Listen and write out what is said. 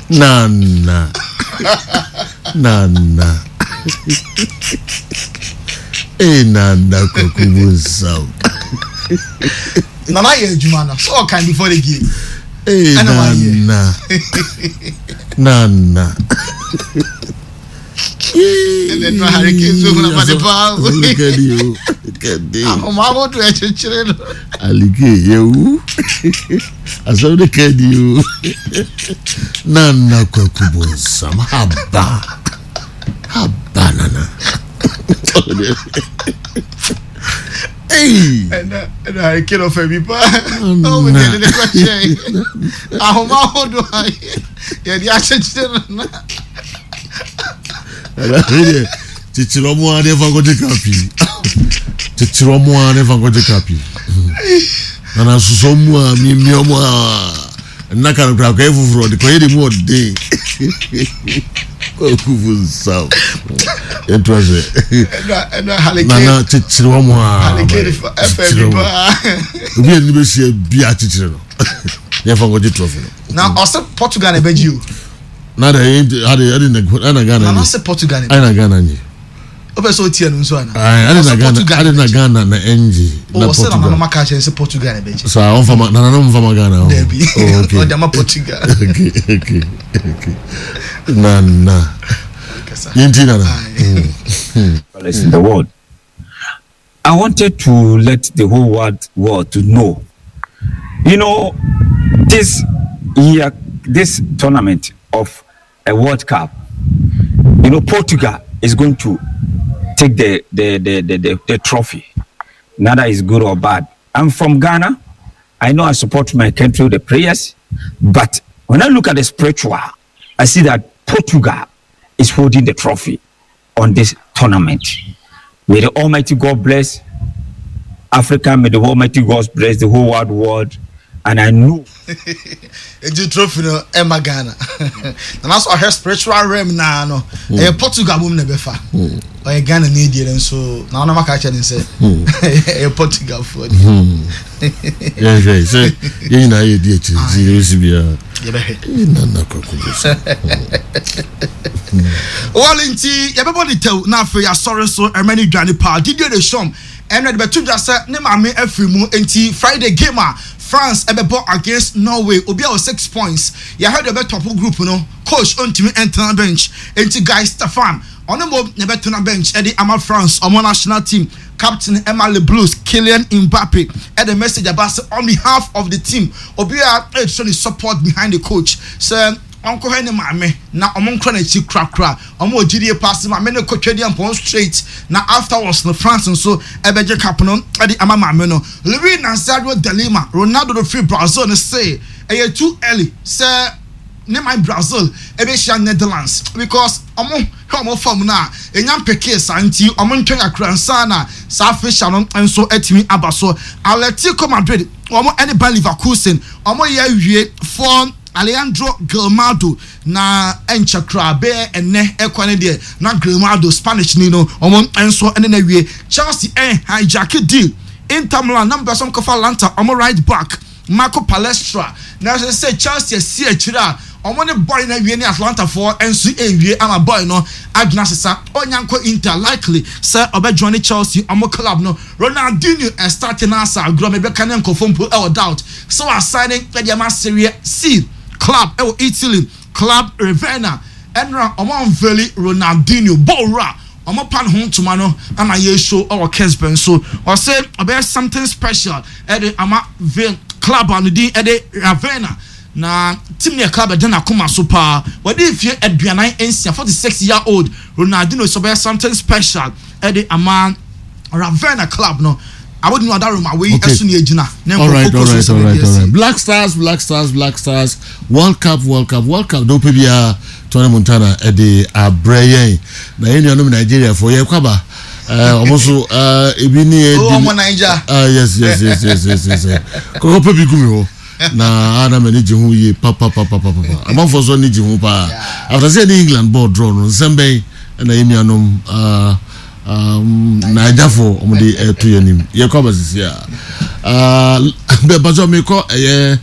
Nana. Nana Kokubusa. Nana ye Jumana. So kind before the game. Nana. And then Hurricane Zoom about the bar. Look at you. Mamma to a children. Alligator, you. I saw the kid you. Nana Kokubusa. Banana. Hey, and I kill off every bar. Oh, we did the question. How do I? Yeah, the action. Chichiromo never got a copy. Chichiromo never got a copy. And I saw someone, and I can't grab every for the quality more day. It was and Nana Chichiromo. We never see a beatitude. Never got the trophy. Now, also Portugal, I bet you. Not I didn't Ghana. I say Portugal. I didn't Ghana. Open so tia no so ana. I didn't Ghana na NG. Oh, say na mama catch say Portugal na bench. So I from Ghana. Okay. Oh, dem Portugal. Okay. Nana. Intina. In the world. I wanted to let the whole world to know. You know, this year, this tournament of a World Cup, you know, Portugal is going to take the trophy. Neither is good or bad. I'm from Ghana. I know I support my country with the prayers, but when I look at the spiritual, I see that Portugal is holding the trophy on this tournament. May the Almighty God bless Africa. May the Almighty God bless the whole wide world. And I know the trophy no Emma Ghana. And that's her spiritual realm now. No, a Portugal woman never fa. Or a Ghana need and so now I'm catching and say a Portugal food. Yeah, say you know you did Well, indeed, everybody tell now for your sorry so many Johnny Pa did you the show and the two just said name me every moon until Friday gamer. France ebebo against Norway obi a 6 points ya heard about top group no coach ontimi enter bench enti guys Stefan ono mo nebeto na bench e di ama France omo national team captain Emma Le Blues Kylian Mbappe and the message about on behalf of the team obi a show support behind the coach so Uncle Henry Mame na omonkro na chi krakra omo ogidie pass ma me ne kotwadi ampon straight na afterwards no France so ebeje cap no e di ama mame no Louis Nazario de Lima Ronaldo do free Brazil no say e too early say ne my Brazil ebe shia Netherlands because omo form na enyam peke santi omo ntwen akransa na sa fisha no enso etimi abaso Atletico Madrid omo any Bayer Leverkusen omo ye wie for Alejandro Gilmado na enchakra be enne ekwane de na Gilmado Spanish ni no omo enso ene na wie Chelsea hijack deal Inter Milan number some kofa Atlanta omo right back Marco Palestra na say Chelsea see akira omo ne boy na wie ni Atlanta for enso wie ama boy no agna sesa onyanko Inter likely say obejoin Chelsea omo club no Ronaldinho starting asa agro me be kan nkofompo e doubt so assigning Pediama Serie C club Italy club Ravenna enra omo unveli Ronaldinho bora omo pan hon tuma no ama ye show our Kesben so or say about something special at the ama club on the at the Ravenna na team near club at na kuma super what if you at Bianai NC 46-year-old Ronaldinho so about something special at the ama Ravenna club no I wouldn't know that room away as soon as all right. Black Stars, World Cup. Don't be Tony Montana at the Abreye. Na any of Nigeria for ye kwaba. Almost Ibini. Oh, Nigeria. Yes. Koko pebi gumi ho. Na ana mani jihu ye papa. Among for so ni jihu pa. After say the England board draw no sembe na any anom Naija for omde to yanim ye kwaba sisia. Be bazo me ko